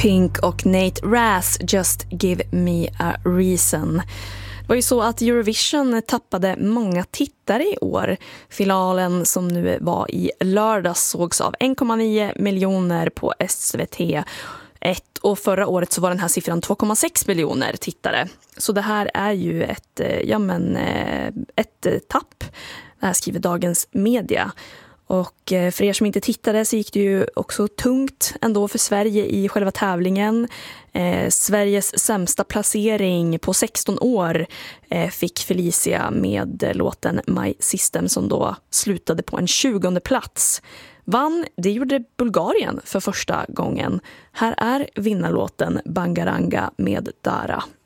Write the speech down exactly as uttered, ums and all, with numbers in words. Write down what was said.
Pink och Nate Raz, Just Give Me a Reason. Det var ju så att Eurovision tappade många tittare i år. Finalen som nu var i lördags sågs av en komma nio miljoner på S V T ett, och förra året så var den här siffran två komma sex miljoner tittare. Så det här är ju ett, ja men, ett tapp. Det här skriver Dagens Media. Och för er som inte tittade så gick det ju också tungt ändå för Sverige i själva tävlingen. Eh, Sveriges sämsta placering på sexton år eh, fick Felicia med låten My System som då slutade på en tjugonde plats. Vann, det gjorde Bulgarien för första gången. Här är vinnarlåten Bangaranga med Dara.